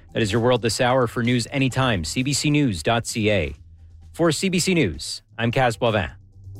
That is your world this hour. For news anytime, cbcnews.ca. For CBC News, I'm Kaz Boivin.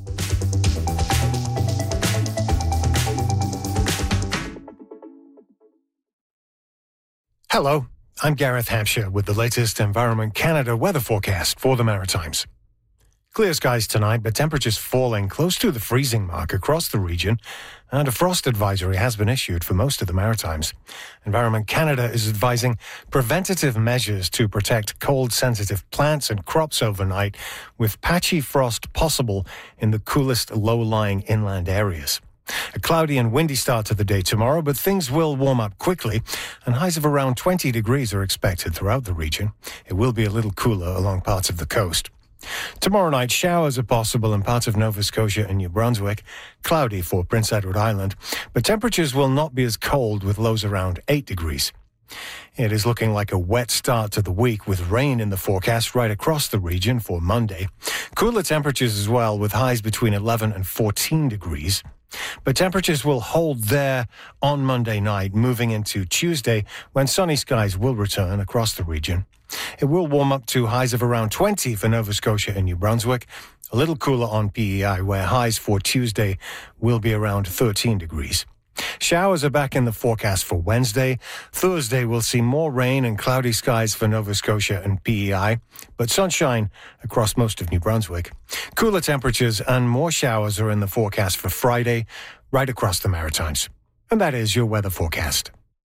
Hello, I'm Gareth Hampshire with the latest Environment Canada weather forecast for the Maritimes. Clear skies tonight, but temperatures falling close to the freezing mark across the region, and a frost advisory has been issued for most of the Maritimes. Environment Canada is advising preventative measures to protect cold-sensitive plants and crops overnight, with patchy frost possible in the coolest low-lying inland areas. A cloudy and windy start to the day tomorrow, but things will warm up quickly, and highs of around 20 degrees are expected throughout the region. It will be a little cooler along parts of the coast. Tomorrow night, showers are possible in parts of Nova Scotia and New Brunswick. Cloudy for Prince Edward Island, but temperatures will not be as cold, with lows around 8 degrees. It is looking like a wet start to the week, with rain in the forecast right across the region for Monday. Cooler temperatures as well, with highs between 11 and 14 degrees. But temperatures will hold there on Monday night, moving into Tuesday, when sunny skies will return across the region. It will warm up to highs of around 20 for Nova Scotia and New Brunswick. A little cooler on PEI, where highs for Tuesday will be around 13 degrees. Showers are back in the forecast for Wednesday. Thursday will see more rain and cloudy skies for Nova Scotia and PEI, but sunshine across most of New Brunswick. Cooler temperatures and more showers are in the forecast for Friday, right across the Maritimes. And that is your weather forecast.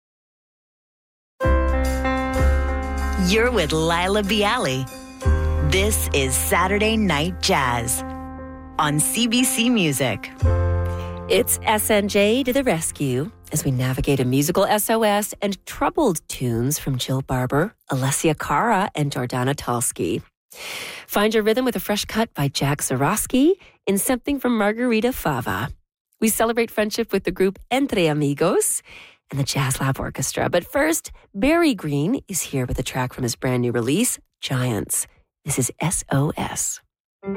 You're with Lila Bialy. This is Saturday Night Jazz on CBC Music. It's SNJ to the rescue as we navigate a musical SOS and troubled tunes from Jill Barber, Alessia Cara, and Jordana Talski. Find your rhythm with a fresh cut by Jack Zarowski in something from Margarita Fava. We celebrate friendship with the group Entre Amigos and the Jazz Lab Orchestra. But first, Barry Green is here with a track from his brand new release, Giants. This is SOS.